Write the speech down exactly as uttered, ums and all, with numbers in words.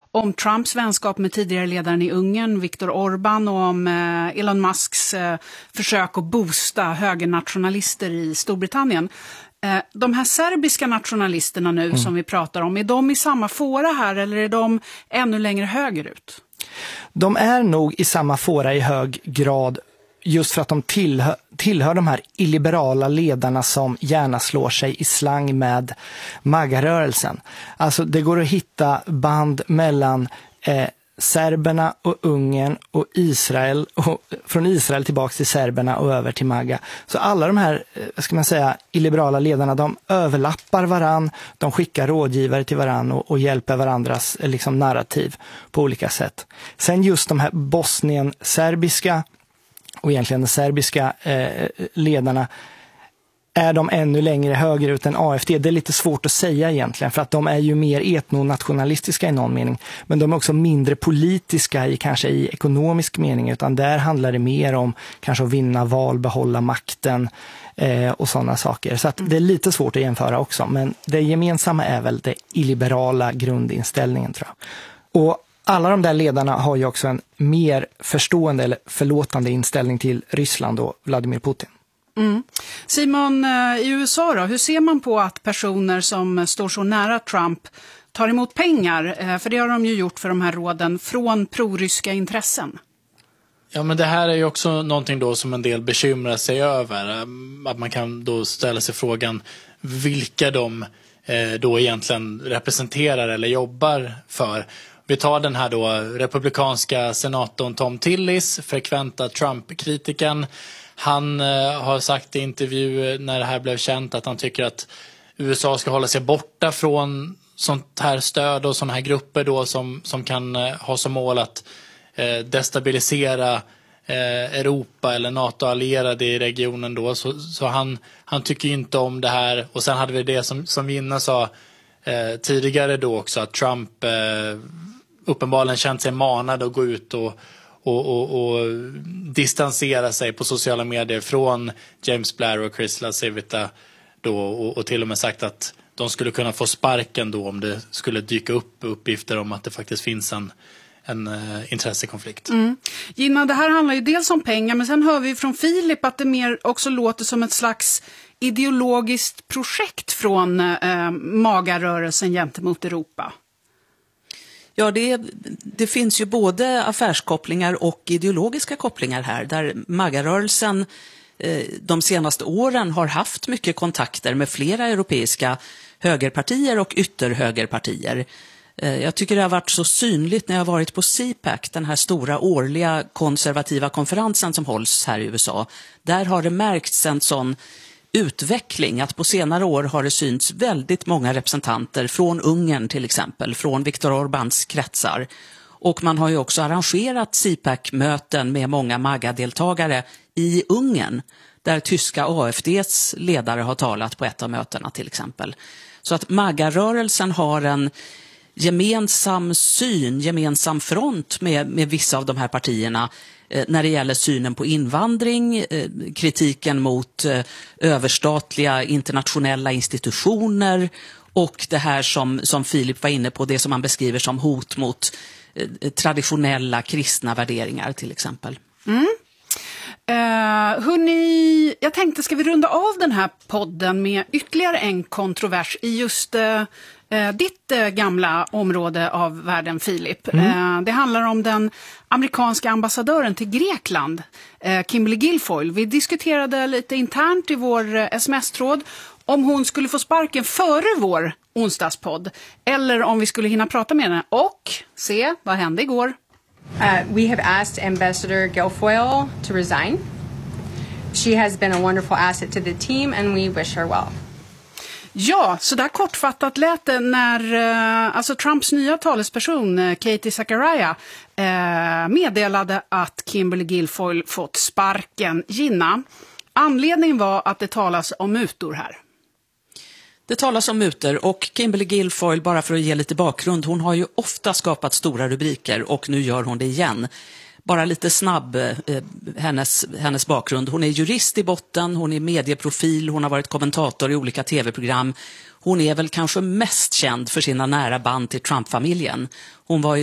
om Trumps vänskap med tidigare ledaren i Ungern, Viktor Orbán, och om eh, Elon Musks eh, försök att boosta högernationalister i Storbritannien. Eh, de här serbiska nationalisterna nu mm. som vi pratar om, är de i samma fåra här eller är de ännu längre högerut? De är nog i samma fåra i hög grad, just för att de tillhör, tillhör de här illiberala ledarna som gärna slår sig i slang med MAGA-rörelsen. Alltså det går att hitta band mellan eh, serberna och Ungern och Israel, och från Israel tillbaka till serberna och över till MAGA. Så alla de här, vad ska man säga, illiberala ledarna, de överlappar varann, de skickar rådgivare till varann och, och hjälper varandras liksom, narrativ på olika sätt. Sen just de här Bosnien-serbiska och egentligen de serbiska eh, ledarna, är de ännu längre högerut än A F D? Det är lite svårt att säga egentligen, för att de är ju mer etnonationalistiska i någon mening. Men de är också mindre politiska i kanske i ekonomisk mening, utan där handlar det mer om kanske att vinna val, behålla makten eh, och sådana saker. Så att det är lite svårt att jämföra också. Men det gemensamma är väl det illiberala grundinställningen, tror jag. Och alla de där ledarna har ju också en mer förstående eller förlåtande inställning till Ryssland och Vladimir Putin. Mm. Simon, i U S A då, hur ser man på att personer som står så nära Trump tar emot pengar, för det har de ju gjort för de här råden, från proryska intressen? Ja, men det här är ju också någonting då som en del bekymrar sig över. Att man kan då ställa sig frågan vilka de då egentligen representerar eller jobbar för. Vi tar den här då republikanska senatorn Tom Tillis, frekventa Trump-kritiken. Han eh, har sagt i intervju när det här blev känt att han tycker att U S A ska hålla sig borta från sånt här stöd och såna här grupper då som, som kan eh, ha som mål att eh, destabilisera eh, Europa eller NATO-allierade i regionen då. Så, så han, han tycker inte om det här. Och sen hade vi det som, som Gina sa eh, tidigare då också, att Trump eh, uppenbarligen känt sig manad att gå ut och Och, och, och distansera sig på sociala medier från James Blair och Chris LaCivita då, och, och till och med sagt att de skulle kunna få sparken då om det skulle dyka upp uppgifter om att det faktiskt finns en, en uh, intressekonflikt. Mm. Gina, det här handlar ju dels om pengar, men sen hör vi från Filip att det mer också låter som ett slags ideologiskt projekt från uh, MAGA-rörelsen gentemot Europa. Ja, det, det finns ju både affärskopplingar och ideologiska kopplingar här, där MAGA-rörelsen eh, de senaste åren har haft mycket kontakter med flera europeiska högerpartier och ytterhögerpartier. Eh, jag tycker det har varit så synligt när jag har varit på C PAC, den här stora årliga konservativa konferensen som hålls här i U S A. Där har det märkts en sån utveckling, att på senare år har det synts väldigt många representanter från Ungern till exempel, från Viktor Orbáns kretsar. Och man har ju också arrangerat C PAC-möten med många MAGA-deltagare i Ungern, där tyska A F D:s ledare har talat på ett av mötena till exempel. Så att MAGA-rörelsen har en gemensam syn, gemensam front med, med vissa av de här partierna när det gäller synen på invandring, kritiken mot överstatliga internationella institutioner och det här som, som Filip var inne på, det som man beskriver som hot mot traditionella kristna värderingar till exempel. Mm. Uh, hörni, jag tänkte, ska vi runda av den här podden med ytterligare en kontrovers i just uh, uh, ditt uh, gamla område av världen, Filip. Mm. Uh, det handlar om den amerikanska ambassadören till Grekland, uh, Kimberly Guilfoyle. Vi diskuterade lite internt i vår uh, sms-tråd om hon skulle få sparken före vår onsdagspodd eller om vi skulle hinna prata med henne. Och se, vad hände igår? Uh, we have asked Ambassador Guilfoyle to resign. She has been a wonderful asset to the team and we wish her well. Ja, så där kortfattat lät det när eh, alltså Trumps nya talesperson eh, Katie Zachariah eh, meddelade att Kimberly Guilfoyle fått sparken. Gina, anledningen var att det talas om mutor här. Det talas om mutor och Kimberly Guilfoyle, bara för att ge lite bakgrund, hon har ju ofta skapat stora rubriker och nu gör hon det igen. Bara lite snabb eh, hennes, hennes bakgrund. Hon är jurist i botten, hon är medieprofil, hon har varit kommentator i olika tv-program. Hon är väl kanske mest känd för sina nära band till Trump-familjen. Hon var ju